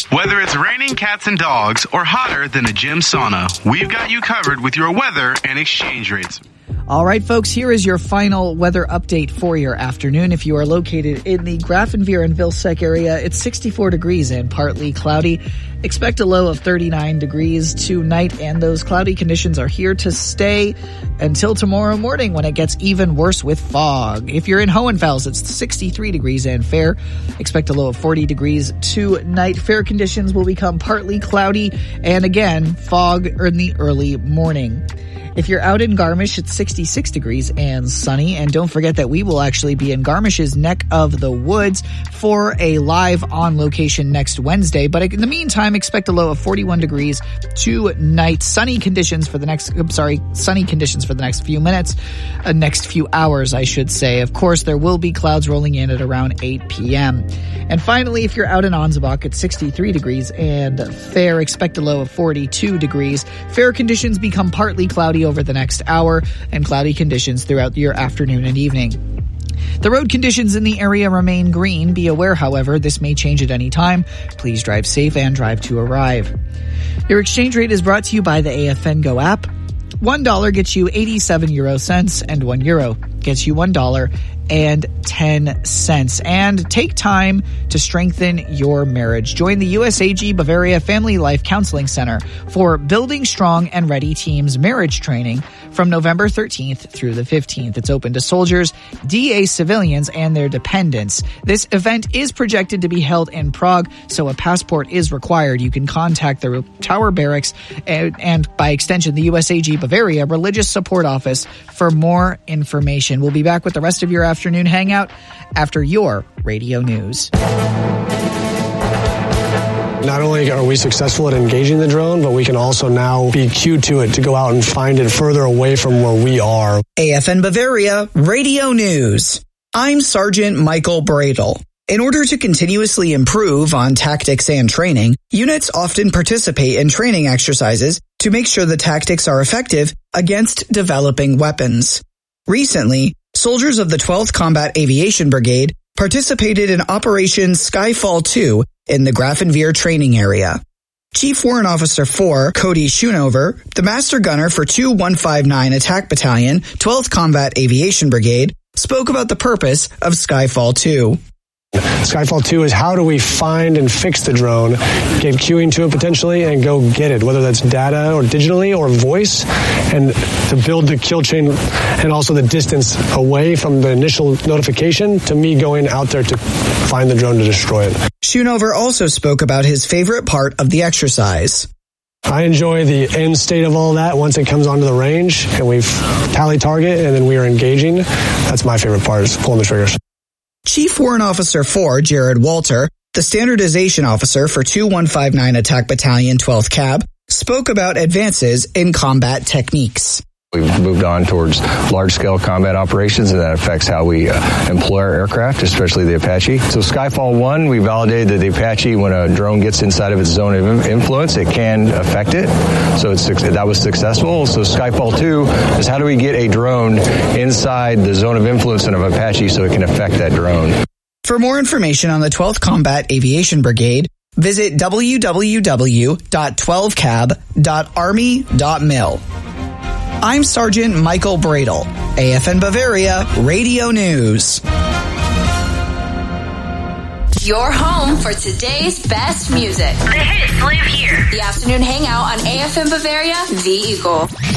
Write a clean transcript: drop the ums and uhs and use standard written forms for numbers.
Whether it's raining cats and dogs or hotter than a gym sauna, we've got you covered with your weather and exchange rates. All right, folks, here is your final weather update for your afternoon. If you are located in the Grafenveer and Vilseck area, it's 64 degrees and partly cloudy. Expect a low of 39 degrees tonight, and those cloudy conditions are here to stay until tomorrow morning when it gets even worse with fog. If you're in Hohenfels, it's 63 degrees and fair. Expect a low of 40 degrees tonight. Fair conditions will become partly cloudy and again, fog in the early morning. If you're out in Garmisch, it's 66 degrees and sunny. And don't forget that we will actually be in Garmisch's neck of the woods for a live on location next Wednesday. But in the meantime, expect a low of 41 degrees tonight. Sunny conditions for the next few minutes, next few hours, I should say. Of course, there will be clouds rolling in at around 8 p.m. And finally, if you're out in Ansbach, it's 63 degrees and fair. Expect a low of 42 degrees. Fair conditions become partly cloudy over the next hour and cloudy conditions throughout your afternoon and evening. The road conditions in the area remain green. Be aware, however, this may change at any time. Please drive safe and drive to arrive. Your exchange rate is brought to you by the AFN Go app. $1 gets you 87 euro cents and €1 gets you $1.10. And take time to strengthen your marriage. Join the USAG Bavaria Family Life Counseling Center for Building Strong and Ready Teams marriage training from November 13th through the 15th. It's open to soldiers, DA civilians, and their dependents. This event is projected to be held in Prague, so a passport is required. You can contact the Tower Barracks and by extension, the USAG Bavaria Religious Support Office for more information. We'll be back with the rest of your afternoon hangout after your radio news. Not only are we successful at engaging the drone, but we can also now be cued to it to go out and find it further away from where we are. AFN Bavaria Radio News. I'm Sergeant Michael Bradle. In order to continuously improve on tactics and training, units often participate in training exercises to make sure the tactics are effective against developing weapons. Recently, soldiers of the 12th Combat Aviation Brigade participated in Operation Skyfall 2 in the Grafenveer training area. Chief Warrant Officer 4, Cody Schoonover, the Master Gunner for 2159 Attack Battalion, 12th Combat Aviation Brigade, spoke about the purpose of Skyfall 2. Skyfall 2 is how do we find and fix the drone, get queuing to it potentially, and go get it, whether that's data or digitally or voice, and to build the kill chain and also the distance away from the initial notification to me going out there to find the drone to destroy it. Schoonover also spoke about his favorite part of the exercise. I enjoy the end state of all that once it comes onto the range and we've tally target and then we are engaging. That's my favorite part, is pulling the triggers. Chief Warrant Officer 4, Jared Walter, the Standardization Officer for 2159 Attack Battalion 12th Cab, spoke about advances in combat techniques. We've moved on towards large-scale combat operations, and that affects how we employ our aircraft, especially the Apache. So Skyfall 1, we validated that the Apache, when a drone gets inside of its zone of influence, it can affect it. So that was successful. So Skyfall 2 is how do we get a drone inside the zone of influence of an Apache so it can affect that drone. For more information on the 12th Combat Aviation Brigade, visit www.12cab.army.mil. I'm Sergeant Michael Bradle, AFN Bavaria Radio News. Your home for today's best music. The hits live here. The afternoon hangout on AFN Bavaria, The Eagle.